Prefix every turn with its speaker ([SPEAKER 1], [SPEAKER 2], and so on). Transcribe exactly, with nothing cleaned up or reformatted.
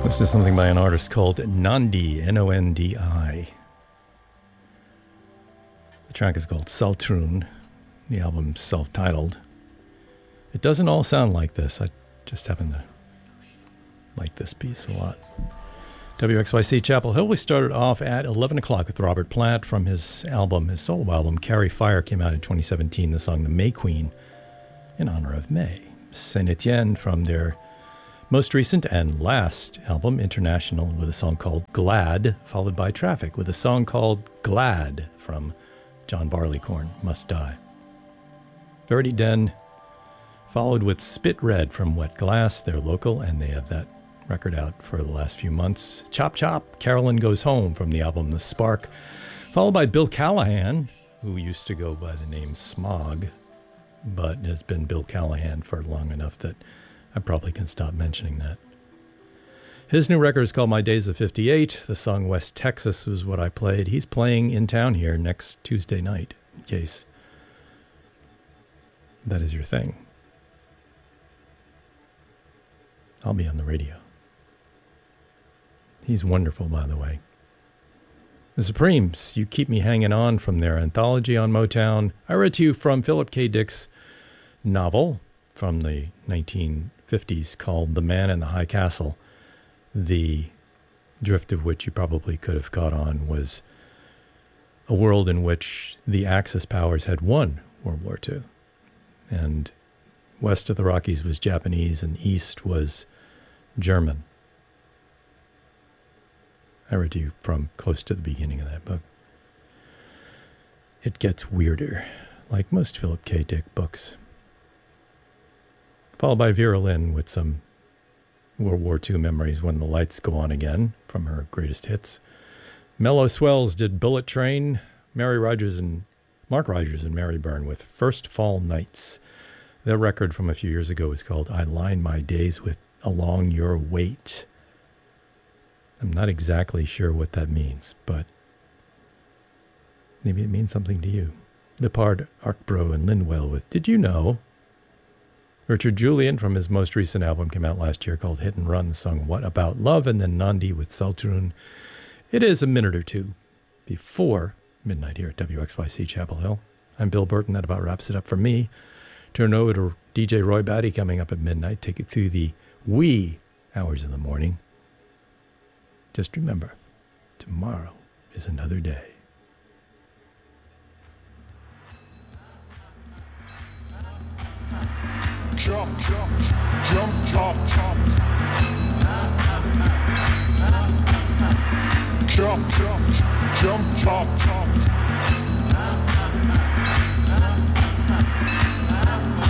[SPEAKER 1] This is something by an artist called Nondi, N O N D I. The track is called Saltrun. The album's self-titled. It doesn't all sound like this. I just happen to like this piece a lot. W X Y C Chapel Hill. We started off at eleven o'clock with Robert Plant from his album, his solo album, Carry Fire, came out in twenty seventeen. The song The May Queen, in honor of May. Saint Etienne from their most recent and last album, International, with a song called Glad, followed by Traffic with a song called Glad from John Barleycorn, Must Die. Verity Den followed with Spit Red from Wet Glass. They're local, and they have that record out for the last few months. Chop Chop, Carolyn Goes Home from the album The Spark, followed by Bill Callahan, who used to go by the name Smog, but has been Bill Callahan for long enough that I probably can stop mentioning that. His new record is called My Days of fifty-eight. The song West Texas was what I played. He's playing in town here next Tuesday night, in case that is your thing. I'll be on the radio. He's wonderful, by the way. The Supremes, You Keep Me Hanging On from their anthology on Motown. I read to you from Philip K. Dick's novel from the nineteen fifties called The Man in the High Castle. The drift of which you probably could have caught on was a world in which the Axis powers had won World War Two. And west of the Rockies was Japanese and east was German. I read to you from close to the beginning of that book. It gets weirder, like most Philip K. Dick books. Followed by Vera Lynn with some World War Two memories, When the Lights Go On Again, from her greatest hits. Mellow Swells did Bullet Train. Mary Rogers and Mark Rogers and Mary Byrne with First Fall Nights. Their record from a few years ago is called I Line My Days with Along Your Weight. I'm not exactly sure what that means, but maybe it means something to you. Lepard, Arkbro, and Lindwell with Did You Know? Richard Julian from his most recent album came out last year called Hit and Run, sung What About Love, and then Nandi with Saltrun. It is a minute or two before midnight here at W X Y C Chapel Hill. I'm Bill Burton. That about wraps it up for me. Turn over to D J Roy Batty coming up at midnight. Take it through the wee hours of the morning. Just remember, tomorrow is another day.
[SPEAKER 2] Jump, jump, jump, jump, jump. Jump, jump, jump, jump, jump.